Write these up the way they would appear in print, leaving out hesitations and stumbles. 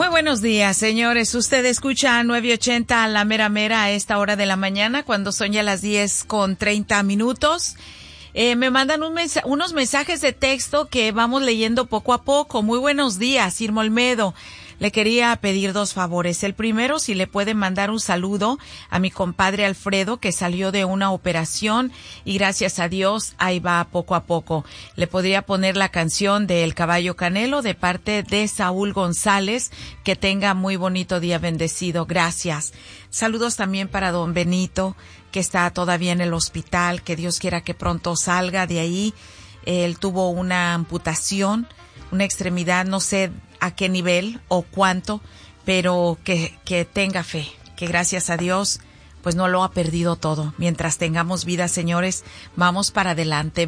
Muy buenos días, señores. Usted escucha 980 La Mera Mera a esta hora de la mañana, cuando son ya las 10:30. Me mandan unos mensajes de texto que vamos leyendo poco a poco. Muy buenos días, Irma Olmedo. Le quería pedir 2 favores. El primero, si le puede mandar un saludo a mi compadre Alfredo, que salió de una operación y gracias a Dios ahí va poco a poco. Le podría poner la canción de El Caballo Canelo de parte de Saúl González. Que tenga muy bonito día, bendecido. Gracias. Saludos también para don Benito, que está todavía en el hospital. Que Dios quiera que pronto salga de ahí. Él tuvo una amputación, una extremidad, no sé a qué nivel o cuánto, pero que tenga fe, que gracias a Dios pues no lo ha perdido todo. Mientras tengamos vida, señores, vamos para adelante,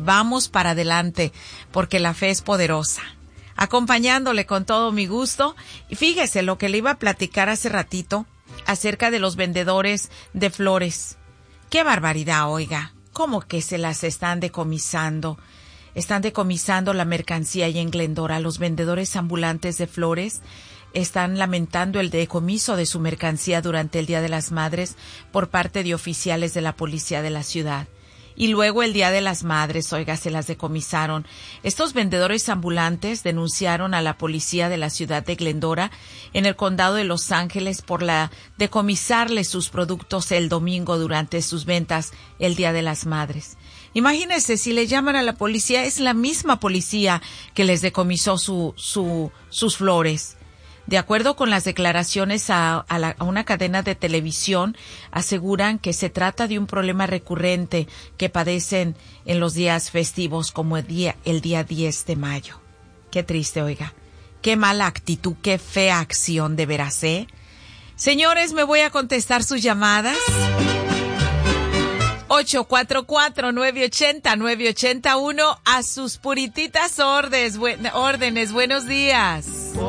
porque la fe es poderosa. Acompañándole con todo mi gusto. Y fíjese lo que le iba a platicar hace ratito acerca de los vendedores de flores. ¡Qué barbaridad, oiga! ¿Cómo que se las están decomisando? Están decomisando la mercancía ahí en Glendora. Los vendedores ambulantes de flores están lamentando el decomiso de su mercancía durante el Día de las Madres por parte de oficiales de la policía de la ciudad. Y luego el Día de las Madres, oiga, se las decomisaron. Estos vendedores ambulantes denunciaron a la policía de la ciudad de Glendora en el condado de Los Ángeles por la decomisarle sus productos el domingo durante sus ventas el Día de las Madres. Imagínense, si le llaman a la policía, es la misma policía que les decomisó sus flores. De acuerdo con las declaraciones a una cadena de televisión, aseguran que se trata de un problema recurrente que padecen en los días festivos como el día 10 de mayo. Qué triste, oiga. Qué mala actitud, qué fea acción, de veras, ¿eh? Señores, me voy a contestar sus llamadas. 844-980-981 a sus purititas órdenes. Buenos días.